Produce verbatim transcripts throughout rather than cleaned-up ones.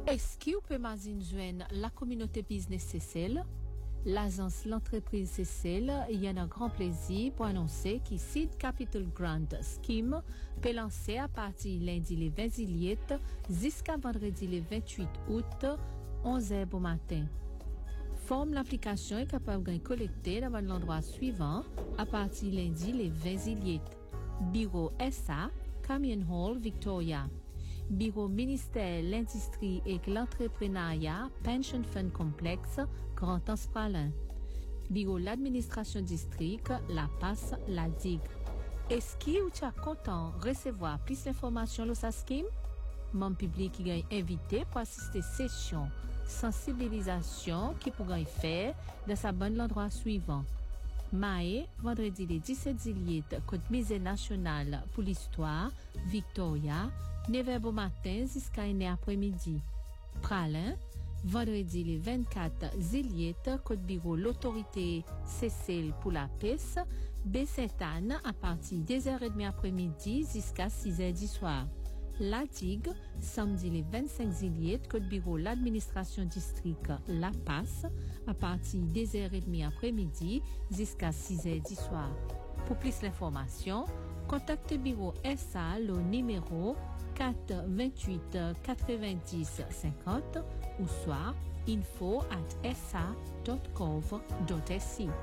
Est-ce que vous pouvez joindre la communauté business C C L? L'agence L'entreprise C C L, il y a un grand plaisir pour annoncer que Seed Capital Grant Scheme peut lancer à partir lundi le vingt juillet jusqu'à vendredi le vingt-huit août, onze heures au matin. Forme l'application est capable de collecter dans l'endroit suivant à partir lundi le vingt juillet. Bureau S A, Camion Hall, Victoria. Bureau ministère l'industrie et l'entrepreneuriat, Pension Fund Complex, Grand Anse-Pralin. Bureau l'administration district, La Passe, La Digue. Est-ce que vous êtes content de recevoir plus d'informations sur sa scheme? Mon public qui est invité pour assister à session sensibilisation qui pourrait faire dans sa bonne l'endroit suivant. Maé, vendredi le dix-sept juillet, Côte Musée national pour l'histoire, Victoria, neuf heures au matin jusqu'à une heure après-midi. Pralin, vendredi le vingt-quatre juillet, Côte Bureau l'autorité C C L pour la paix, Sainte-Anne à partir de deux heures trente après-midi jusqu'à six heures du soir. La Digue, samedi le vingt-cinq juillet, Côte Bureau l'administration district La Passe à partir de deux heures trente après-midi jusqu'à six heures du soir. Pour plus d'informations, contactez Bureau S A au numéro quatre vingt-huit quatre-vingt-dix cinquante ou soit info at s a dot gov dot s i.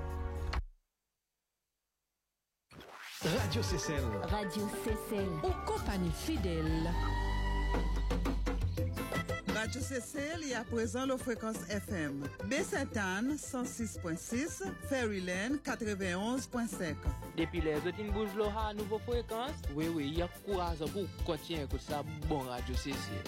Radio C C L. Radio C C L. Une compagnie fidèle. Radio C C L y a présent la fréquence F M. Sainte-Anne cent six point six, Ferryland quatre-vingt-onze point cinq. Depuis les autres bouges à nouveau fréquence, oui, oui, il y a courage pour continuer à écouter ça, bon Radio C C L.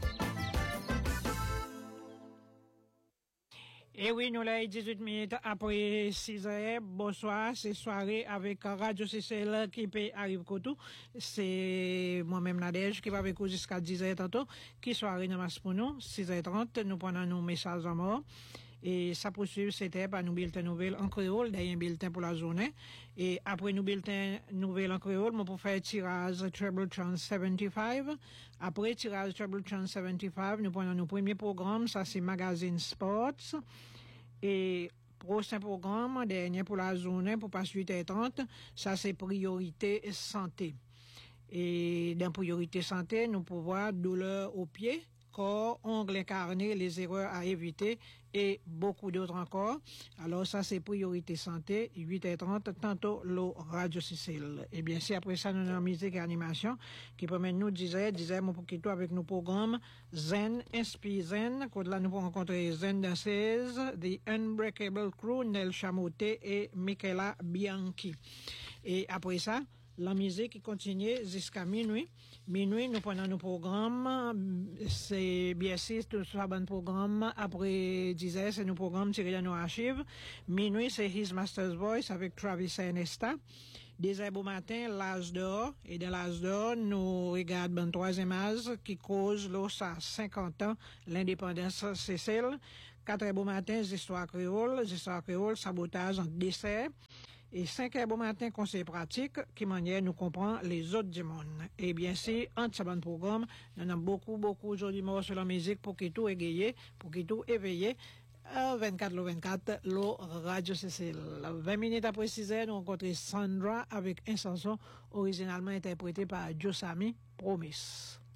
Et oui, nous l'avons dix-huit minutes après six heures. Bonsoir, c'est soirée avec Radio C C L qui peut arriver tout. C'est moi-même Nadège qui va avec vous jusqu'à dix heures tantôt. Qui soirée nous pour nous, six heures trente, nous prenons nos messages en mort. Et ça poursuit, c'était par nous bulletin nouvelle en créole, d'ailleurs un bulletin pour la journée. Et après nous bulletin nouvelle en créole, nous pour faire tirage Treble Chance soixante-quinze. Après tirage Treble Chance soixante-quinze, nous prenons nos premiers programmes, ça c'est Magazine Sports. Et prochain programme, dernier pour la journée, pour passer huit heures trente, ça c'est Priorité Santé. Et dans Priorité Santé, nous pouvons voir douleur aux pieds, corps, ongles incarnés, les erreurs à éviter et beaucoup d'autres encore. Alors ça c'est Priorité Santé, huit heures trente, tantôt le Radio C C L. Et bien si après ça nous avons musique et animation qui permet nous dix heures, dix heures mon poquito avec nos programmes Zen, Inspire Zen, quand là nous pouvons rencontrer Zen Danseuse, The Unbreakable Crew, Nel Chamoté et Michaela Bianchi. Et après ça, la musique continue jusqu'à minuit. Minuit, nous prenons nos programmes. C'est bien sûr tout ça bon programme. Après dix heures, c'est nos programmes tirés de nos archives. Minuit, c'est His Master's Voice avec Travis Ernesta. dix heures au matin, l'âge d'or. Et de l'âge d'or, nous regardons le troisième âge qui cause l'eau à cinquante ans, l'indépendance C C L. quatre heures au matin, l'histoire créole. L'histoire créole, sabotage en dessert. Et cinq heures au matin, conseil pratique, qui manière nous comprend les autres du monde. Et bien sûr, entre ce bon programme, nous avons beaucoup, beaucoup jolis mots sur la musique pour qu'il tout égayé, pour qu'il tout éveillé. vingt-quatre le vingt-quatre, le Radio C C L. vingt minutes après six heures, nous rencontrons Sandra avec une chanson originalement interprétée par Josami, Promise.